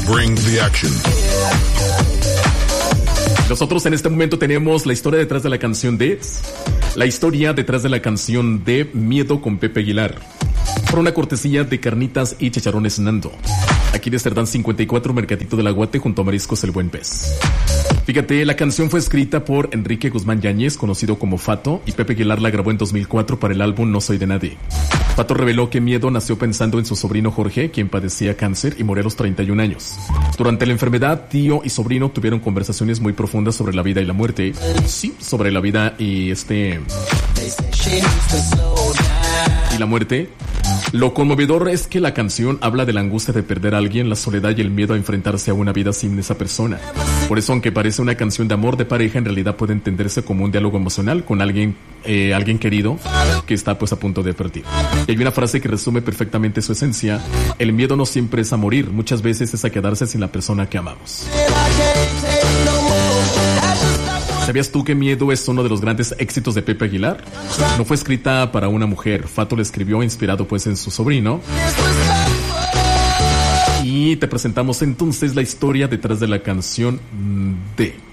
Bring the action. Nosotros en este momento tenemos la historia detrás de la canción de... La historia detrás de la canción de Miedo con Pepe Aguilar. Por una cortesía de Carnitas y Chicharrones Nando. Aquí de Cerdán 54, Mercadito del Aguate, junto a Mariscos El Buen Pez. Fíjate, la canción fue escrita por Enrique Guzmán Yáñez, conocido como Fato, y Pepe Aguilar la grabó en 2004 para el álbum No Soy de Nadie. Fato reveló que Miedo nació pensando en su sobrino Jorge, quien padecía cáncer y murió a los 31 años. Durante la enfermedad, tío y sobrino tuvieron conversaciones muy profundas sobre la vida y la muerte. Sí, sobre la vida y la muerte. Lo conmovedor es que la canción habla de la angustia de perder a alguien, la soledad y el miedo a enfrentarse a una vida sin esa persona. Por eso, aunque parece una canción de amor de pareja, en realidad puede entenderse como un diálogo emocional con alguien querido que está pues a punto de partir. Y hay una frase que resume perfectamente su esencia: el miedo no siempre es a morir, muchas veces es a quedarse sin la persona que amamos. ¿Sabías tú que Miedo es uno de los grandes éxitos de Pepe Aguilar? No fue escrita para una mujer. Fato la escribió inspirado pues en su sobrino. Y te presentamos entonces la historia detrás de la canción de...